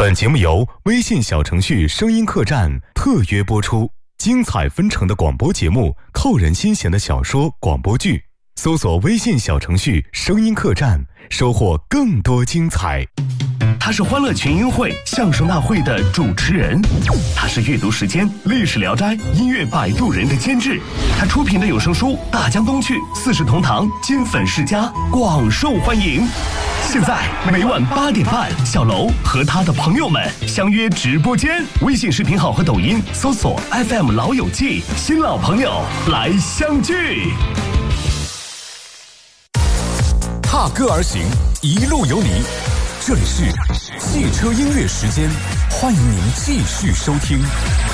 本节目由微信小程序声音客栈特约播出，精彩纷呈的广播节目，扣人心弦的小说广播剧，搜索微信小程序声音客栈，收获更多精彩。 他是欢乐群英会相声大会的主持人，他是阅读时间历史聊斋音乐摆渡人的监制，他出品的有声书《大江东去》《四世同堂》《金粉世家》广受欢迎。现在每晚8点半，小楼和他的朋友们相约直播间，微信视频号和抖音搜索 FM 老友记，新老朋友来相聚。 踏歌而行，一路有你。这里是汽车音乐时间，欢迎您继续收听。